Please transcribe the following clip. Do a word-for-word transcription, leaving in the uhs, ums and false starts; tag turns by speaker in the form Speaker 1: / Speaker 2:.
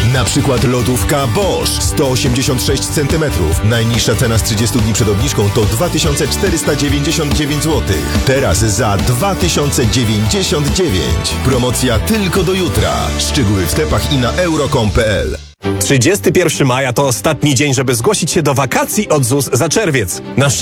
Speaker 1: Na przykład lodówka Bosch sto osiemdziesiąt sześć centymetrów. Najniższa cena z trzydziestu dni przed obniżką to dwa tysiące czterysta dziewięćdziesiąt dziewięć złotych. Teraz za dwa tysiące dziewięćdziesiąt dziewięć. Promocja tylko do jutra. Szczegóły w sklepach i na euro kropka com kropka p l.
Speaker 2: trzydziestego pierwszego maja to ostatni dzień, żeby zgłosić się do wakacji od Z U S za czerwiec. Na